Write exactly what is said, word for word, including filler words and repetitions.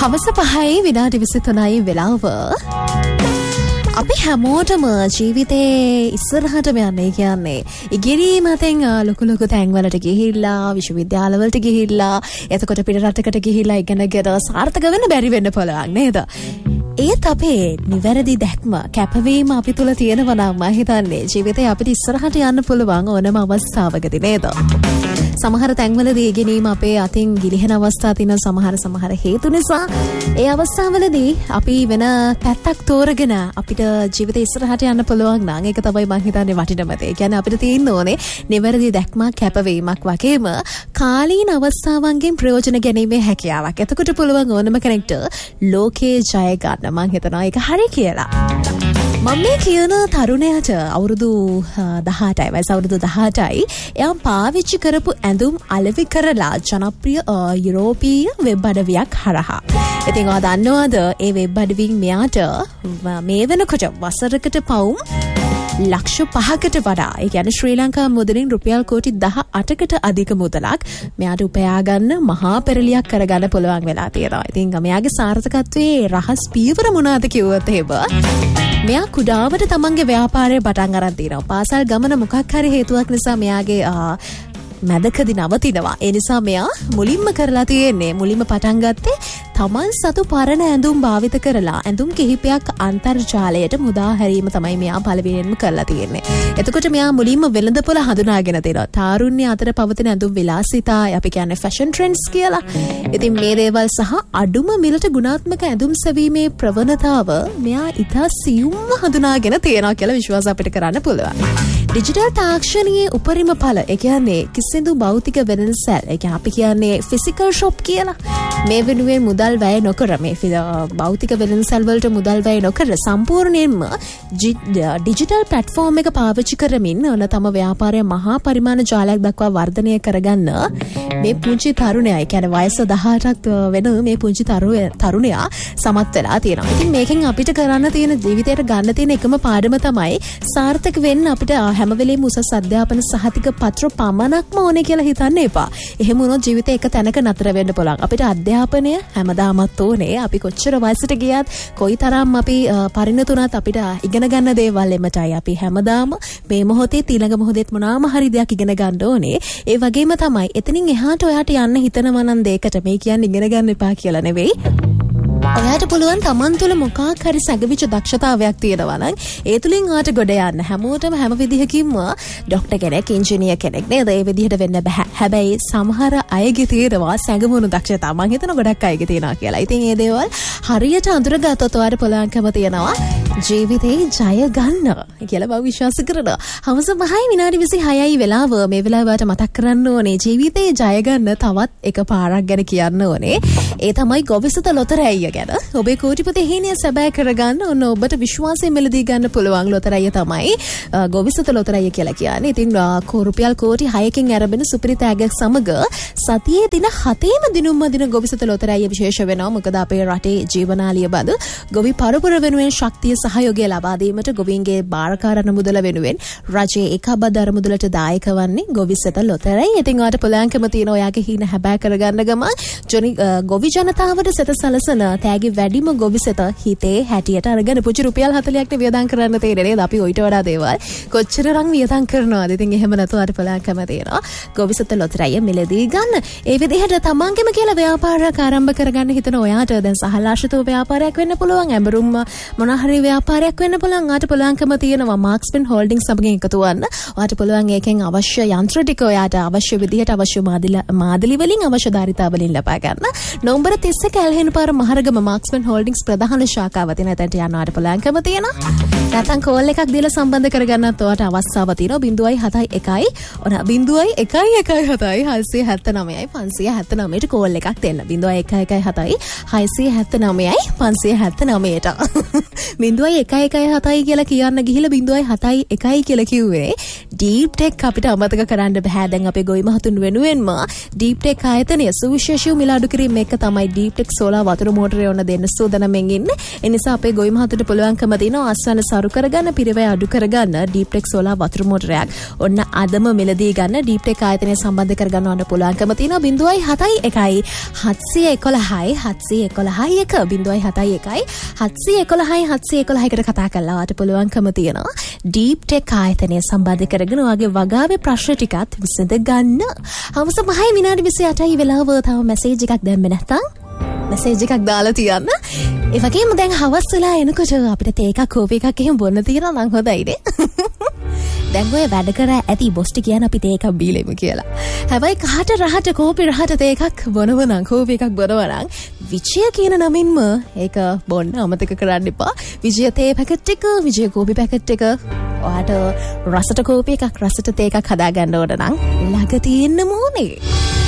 හවස පහයි විනාඩි විසිතුනයි වෙලාව. අපි හැමෝටම ජීවිතේ ඉස්සරහටම යන්නේ කියන්නේ ඉගෙනීම අතෙන් ලොකු ලොකු තැන්වලට ගිහිල්ලා විශ්වවිද්‍යාලවලට ගිහිල්ලා එතකොට පිට රටකට ගිහිල්ලා ඉගෙනගෙන සාර්ථක වෙන්න බැරි වෙන්න පුළුවන් නේද? ඒත් අපේ නිවැරදි දැක්ම කැපවීම අපි තුල තියෙනවා නම් මම හිතන්නේ ජීවිතේ අපිට ඉස්සරහට යන්න පුළුවන් ඕනම අවස්ථාවකදී නේද? සමහර තැන්වලදී ඉගෙනීම අපේ අතින් ගිලිහෙන අවස්ථා තියෙන සමහර සමහර හේතු නිසා ඒ අවස්ථාවලදී අපි වෙන පැත්තක් තෝරගෙන අපිට ජීවිතේ ඉස්සරහට යන්න පුළුවන් නම් ඒක තමයි මම හිතන්නේ වටිනම දේ. ඒ කියන්නේ අපිට තියෙන්න ඕනේ නිවැරදි දැක්මක් කැපවීමක් වගේම කාලීන අවස්ථාවන්ගෙන් ප්‍රයෝජන ගැනීමේ හැකියාවක්. එතකොට පුළුවන් ඕනම කෙනෙක්ට ලෝකේ ජය ගන්න. මම හිතනවා ඒක හරි කියලා. මම මේ කියන තරුණයාට අවුරුදු දහඅටයි වයස අවුරුදු දහඅටයි. එයා පාවිච්චි කරපු ඇඳුම් අලෙවි කරලා ජනප්‍රිය යුරෝපීය වෙබ් අඩවියක් හරහා. ඉතින් ඔයා දන්නවද ඒ වෙබ් අඩවියෙන් මෙයාට මේ වෙනකොට වසරකට පවුම් ලක්ෂ පහකට වඩා ඒ කියන්නේ ශ්‍රී ලංකා මුදලින් රුපියල් කෝටි දහඅටකට අධික මුදලක් මෙයාට උපයා ගන්න මහා පෙරලියක් කරගන්න පුළුවන් වෙලා තියෙනවා. ඉතින් මෙයාගේ සාර්ථකත්වයේ රහස් පියවර මොනවාද කිව්වොත් එහෙම මෙයා කුඩාවට තමන්ගේ ව්‍යාපාරය පටන් අරන් තියෙනවා. පාසල් ගමන මොකක් හරි හේතුවක් නිසා මෙයාගේ මැදකදී නවතිනවා. ඒ නිසා මෙයා මුලින්ම කරලා තියෙන්නේ මුලින්ම පටන් ගත්තේ තමන් සතු පරණ ඇඳුම් භාවිත කරලා ඇඳුම් කිහිපයක් අන්තර්ජාලයට මුදා හැරීම තමයි මෙයා පළවෙනියෙන්ම කරලා තියෙන්නේ. එතකොට මෙයා මුලින්ම වෙළඳපොළ හඳුනාගෙන තියෙනවා. තාරුණ්‍ය අතර පවතින ඇඳුම් විලාසිතා අපි කියන්නේ ෆැෂන් ට්‍රෙන්ඩ්ස් කියලා. ඉතින් මේ දේවල් සහ අඩුම මිලට ගුණාත්මක ඇඳුම් සැවීමේ ප්‍රවණතාව මෙයා ඉතා සියුම්ව හඳුනාගෙන තියෙනවා කියලා විශ්වාස අපිට කරන්න පුළුවන්. ඩිජිටල් තාක්ෂණයේ උපරිම ඵල ඒ කියන්නේ කිසිදු භෞතික වෙළඳසැල් ඒ කියන්නේ අපි කියන්නේ ෆිසිකල් ෂොප් කියලා. මේ වෙනුවෙන් මුදල් වැය නොකර මේ භෞතික වෙළඳසැල් වලට මුදල් වැය නොකර සම්පූර්ණයෙන්ම ඩිජිටල් ප්ලැට්ෆෝම් එක පාවිච්චි කරමින් ඔන්න තම ව්‍යාපාරය මහා පරිමාණ ජාලයක් දක්වා වර්ධනය කරගන්න මේ පුංචි තරුණයා ඒ කියන්නේ වයස දහඅටක් වෙන මේ පුංචි තරුණයා සමත් වෙලා තියෙනවා. ඉතින් මේකෙන් අපිට කරන්න තියෙන ජීවිතයට ගන්න තියෙන එකම පාඩම තමයි සාර්ථක වෙන්න අපිට හැම වෙලේම උසස් අධ්‍යාපන සහතික පත්‍ර පමණක්ම ඕනේ කියලා හිතන්න එපා. එහෙම වුණොත් ජීවිතේ එක තැනක නතර වෙන්න පුළුවන්. අපිට අධ්‍යාපනය හැමදාමත් ඕනේ. අපි කොච්චර වයසට ගියත් කොයිතරම් අපි පරිණතුණත් අපිට ඉගෙන ගන්න දේවල් එමටයි. අපි හැමදාම මේ මොහොතේ ඊළඟ මොහොතේත් මොනවාම හරි දෙයක් ඉගෙන ගන්න ඕනේ. ඒ වගේම තමයි එතනින් එහාට ඔයාට යන්න හිතනවා නම් දෙයකට මේ කියන්නේ ඉගෙන ගන්න එපා කියලා නෙවෙයි. ඔයාට පුළුවන් තමන් තුළ මොකක් හරි සැඟවිච්ච දක්ෂතාවයක් තියෙනවා නම් ඒ තුලින් ඔයාට ගොඩ යන්න. හැමෝටම හැම විදිහකින්ම ડોක්ටර් කෙනෙක්, ඉංජිනේර කෙනෙක් නේද? ඒ විදිහට වෙන්න බෑ. හැබැයි සමහර අයගේ තියෙනවා සැඟවුණු දක්ෂතාව. මම හිතන ගොඩක් අයගේ තියෙනවා කියලා. ඉතින් මේ දේවල් හරියට අඳුරගත්තොත් ඔයාට පුළුවන්කම තියෙනවා ජීවිතේ ජය ගන්න කියලා මම විශ්වාස කරනවා. හවස පහයි විනාඩි විසිහයයි වෙලාව. මේ වෙලාවට මතක් කරන්න ඕනේ ජීවිතේ ජය ගන්න තවත් එක පාරක් ගැන කියන්න ඕනේ. ඒ තමයි ගොවිසුත ලොතරැයිය ගැන. ඔබේ කෝටිපති හීනය සැබෑ කරගන්න ඔන්න ඔබට විශ්වාසයෙන් මෙලදී ගන්න පුළුවන් ලොතරැයිය තමයි ගොවිසුත ලොතරැයිය කියලා කියන්නේ. ඉතින් රුපියල් කෝටි හයකින් ආරම්භන සුපිරි තෑග්ගක් සමග සතියේ දින හතේම දිනුම්ම දින ගොවිසුත ලොතරැයිය විශේෂ වෙනවා. මොකද අපේ රටේ ජීවනාලිය බඳ ගොවි පරපුර වෙනුවෙන් ශක්තිය සහයෝගය ලබා දීමට ගොවීන්ගේ බාරකාරණ මුදල වෙනුවෙන් රජයේ එකබද අරමුදලට දායක වන්නේ ගොවිසුත ලොතරැයිය. ඉතින් ඔයාට පුළුවන්කම තියෙන ඔයාගේ හීන හැබෑ කරගන්න ගමන් ජොනි ගොවි ජනතාවට සෙත සලසන තෑගි වැඩිම ගොවිසෙත හිතේ හැටියට අරගෙන පුංචි රුපියල් හතලිහක් වියදම් කරන්න තියෙන්නේ නේද? අපි ඔයිට වඩා දේවල් කොච්චරනම් වියදම් කරනවද? ඉතින් එහෙම නැතුව අර පුළුවන්කම තියෙනවා ගොවිසෙත ලොතරැයිය මිලදී ගන්න. ඒ විදිහට තමන්ගෙම කියලා ව්‍යාපාරයක් ආරම්භ කරගන්න හිතන ඔයාට දැන් සහලාශිතව ව්‍යාපාරයක් වෙන්න පුළුවන්. ඇඹරුම් මොන හරි ව්‍යාපාරයක් වෙන්න පුළුවන්. ඔයාට පුළුවන්කම තියෙනවා මාක්ස්මන් හෝල්ඩින්ග්ස් සමගින් එකතු වෙන්න. ඔයාට පුළුවන් ඒකෙන් අවශ්‍ය යන්ත්‍ර ටික ඔයාට අවශ්‍ය විදිහට අවශ්‍ය මාදලි වලින් අවශ්‍ය ධාරිතා වලින් ලබා ගන්න. නවම්බර් තිස් එක ඇල්හෙනපාර මහරගම මාක්ස්මන් හෝල්ඩින්ග්ස් ප්‍රධාන ශාඛාව තියෙන තැනට යනවාට පුළුවන්කම තියෙනවා. නැත්නම් කෝල් එකක් දීලා සම්බන්ධ කරගන්නත් ඔයාට අවස්ථාව තියෙනවා. බිංදුවයි හතයි එකයි ඔන බිංදුවයි එකයි එකයි හතයි හයසිය හැත්තනවයයි පන්සිය හැත්තනවයට කෝල් එකක් දෙන්න. බිංදුවයි එකයි එකයි හතයි හයසිය හැත්තනවයයි පන්සිය හැත්තනවයට. බිංදුවයි එකයි එකයි හතයි කියලා කියන්න ගිහිල්ලා බිංදුවයි හතයි එකයි කියලා කිව්වේ ඩීප් ටෙක් අපිට අමතක කරන්න බෑ. දැන් අපේ ගොවි මහතුන් වෙනුවෙන්ම ඩීප් ටෙක් ආයතනය සුවිශේෂී මිල අඩු කිරීම එක තමයි ඩීප් ටෙක් සෝලාර් වතුර මෝටරය උත්තරය ඔන්න දෙන්න සූදානම්ෙන් ඉන්නේ. ඒ නිසා අපේ ගොවි මහතුට පුළුවන්කම තියෙනවා ආස්වන සරු කරගන්න, පිරවැය අඩු කරගන්න ඩීප් ටෙක් සෝලාර් වතුර මෝටරයක්. ඔන්න අදම මිලදී ගන්න ඩීප් ටෙක් ආයතනය සම්බන්ධ කරගන්න ඔන්න පුළුවන්කම තියෙනවා. බිංදුවයි හතයි එකයි හත්සිය එකොළහයි හත්සිය එකොළහයි එක බිංදුවයි හතයි එකයි හත්සිය එකොළහයි හත්සිය එකොළහයි කට කතා කරලා වාට පුළුවන්කම තියෙනවා. ඩීප් ටෙක් ආයතනය සම්බන්ධ කරගෙන ඔයගේ වගාවේ ප්‍රශ්න ටිකත් විසඳ ගන්න. හවස පහයි විනාඩි විසි අටයි වෙලාව. තව මැසේජ් එකක් දැම්මේ නැත්නම් මැසේජ් එකක් දාලා තියන්න. ඒ වගේම දැන් හවස් වෙලා එනකොට අපිට තේ එකක් කෝපි එකක් එහෙම බොන්න තියෙනවා නම් හොඳයිනේ. දැන් ඔය වැඩ කර ඇති බොස්ටි කියන අපි තේ එකක් බීලෙමු කියලා. හැබැයි කහට රහට කෝපි රහට තේ එකක් බොනව නම් කෝපි එකක් බොනව නම් විජය කියන නමින්ම ඒක බොන්න අමතක කරන්න එපා. විජය තේ පැකට් එක, විජය කෝපි පැකට් එක ඔයාට රසට කෝපි එකක් රසට තේ එකක් හදාගන්න ඕන නම් ළඟ තියෙන්න ඕනේ.